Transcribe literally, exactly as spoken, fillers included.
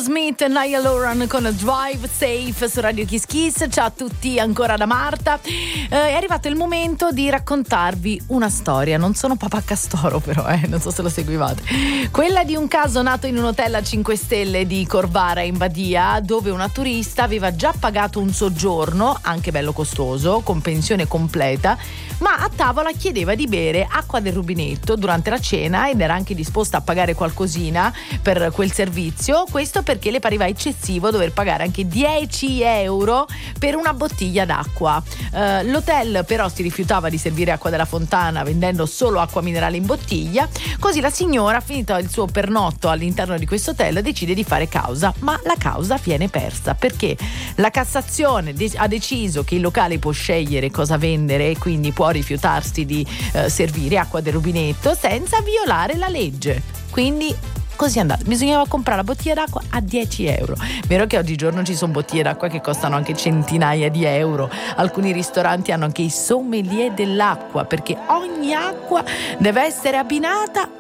Smith e Niall Horan con Drive Safe su Radio Kiss Kiss. Ciao a tutti, ancora da Marta. Eh, è arrivato il momento di raccontarvi una storia. Non sono Papà Castoro però, eh, non so se lo seguivate. Quella di un caso nato in un hotel a cinque stelle di Corvara in Badia, dove una turista aveva già pagato un soggiorno, anche bello costoso, con pensione completa, ma a tavola chiedeva di bere acqua del rubinetto durante la cena ed era anche disposta a pagare qualcosina per quel servizio. Questo perché le pareva eccessivo dover pagare anche dieci euro per una bottiglia d'acqua. Uh, l'hotel però si rifiutava di servire acqua della fontana, vendendo solo acqua minerale in bottiglia. Così la signora, finito il suo pernotto all'interno di questo hotel, decide di fare causa, ma la causa viene persa perché la Cassazione de- ha deciso che il locale può scegliere cosa vendere e quindi può rifiutarsi di uh, servire acqua del rubinetto senza violare la legge. Quindi così è andato, bisognava comprare la bottiglia d'acqua a dieci euro. Vero che oggigiorno ci sono bottiglie d'acqua che costano anche centinaia di euro. Alcuni ristoranti hanno anche i sommelier dell'acqua, perché ogni acqua deve essere abbinata